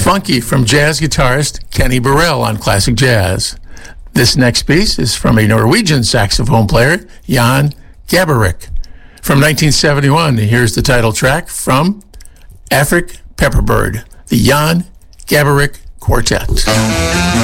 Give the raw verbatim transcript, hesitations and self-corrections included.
Funky from jazz guitarist Kenny Burrell on classic jazz. This next piece is from a Norwegian saxophone player, Jan Gabarek. From nineteen seventy-one, here's the title track from Afric Pepperbird, the Jan Gabarek Quartet.